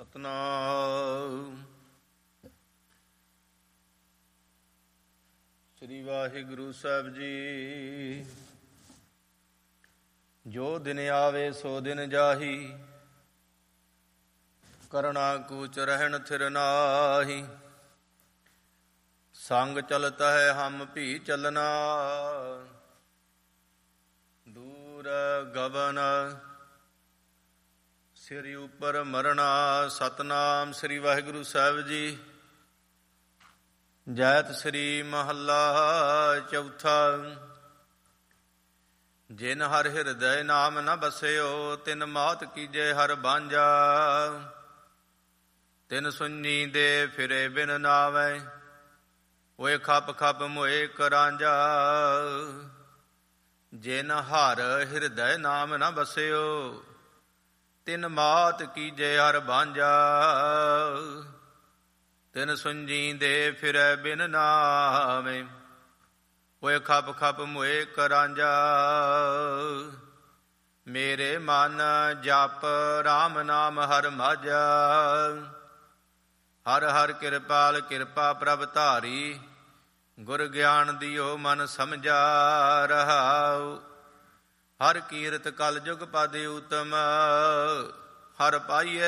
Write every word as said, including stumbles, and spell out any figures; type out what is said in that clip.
ਸਤਨਾਮ। ਸ੍ਰੀ ਵਾਹਿਗੁਰੂ ਸਾਹਿਬ ਜੀ। ਜੋ ਦਿਨ ਆਵੇ ਸੋ ਦਿਨ ਜਾਹੀ, ਕਰਣਾ ਕੂਚ ਰਹਿਣ ਥਿਰ ਨਾਹੀ। ਸੰਗ ਚਲਤ ਹੈ ਹਮ ਭੀ ਚਲਨਾ, ਦੂਰ ਗਵਨ ਸਿਰ ਉਪਰ ਮਰਣਾ। ਸਤਨਾਮ। ਸ੍ਰੀ ਵਾਹਿਗੁਰੂ ਸਾਹਿਬ ਜੀ। ਜੈਤ ਸ੍ਰੀ ਮਹੱਲਾ ਚੌਥਾ। ਜਿਨ ਹਰ ਹਿਰਦੈ ਨਾਮ ਨ ਬਸਿਓ, ਤਿਨ ਮਾਤ ਕੀਜੇ ਹਰ ਬਾਂਝਾ। ਤਿਨ ਸੁਣੀ ਦੇ ਫਿਰੇ ਬਿਨ ਨਾਵੈ, ਓਏ ਖਪ ਖਪ ਮੋਏ ਕਰਾਂਝਾ। ਜਿਨ ਹਰ ਹਿਰਦੈ ਨਾਮ ਨ ਬਸਿਓ, ਤਿਨ ਮਾਤ ਕੀਜੇ ਹਰ ਬਾਂਝਾ। ਤਿਨ ਸੁੰਜੀ ਦੇ ਫਿਰੈ ਬਿਨ ਨਾਵੇਂ, ਓਏ ਖਪ ਖਪ ਮੋਏ ਕਰਾਂਝਾ। ਮੇਰੇ ਮਨ ਜਪ ਰਾਮ ਨਾਮ ਹਰ ਮਾਝਾ। ਹਰ ਹਰ ਕਿਰਪਾਲ ਕਿਰਪਾ ਪ੍ਰਭ ਧਾਰੀ, ਗੁਰ ਗਿਆਨ ਦਿਓ ਮਨ ਸਮਝਾ। ਰਹਾਉ ਹਰ ਕੀਰਤ ਕਲ ਜੁਗ ਪਦ ਉਤਮ, ਹਰ ਪਾਈਏ